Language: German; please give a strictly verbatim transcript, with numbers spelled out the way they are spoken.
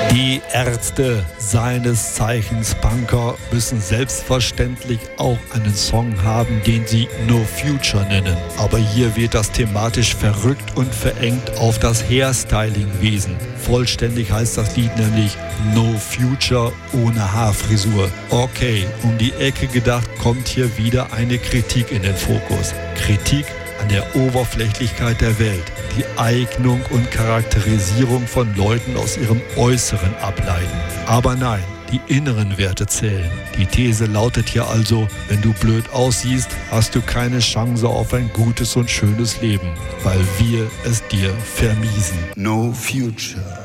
Die Ärzte, seines Zeichens Punker, müssen selbstverständlich auch einen Song haben, den sie No Future nennen. Aber hier wird das thematisch verrückt und verengt auf das Hairstyling-Wesen. Vollständig heißt das Lied nämlich No Future ohne Haarfrisur. Okay, um die Ecke gedacht kommt hier wieder eine Kritik in den Fokus. Kritik an der Oberflächlichkeit der Welt, die Eignung und Charakterisierung von Leuten aus ihrem Äußeren ableiten. Aber nein, die inneren Werte zählen. Die These lautet hier also, wenn du blöd aussiehst, hast du keine Chance auf ein gutes und schönes Leben, weil wir es dir vermiesen. No future.